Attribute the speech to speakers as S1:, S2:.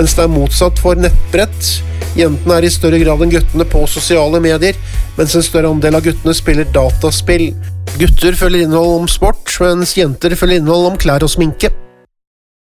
S1: mens det motsatt for nettbrett. Jentene i større grad enn guttene på sosiale medier, mens en større andel av guttene spiller dataspill. Gutter følger innhold om sport, mens jenter følger innhold om klær og sminke.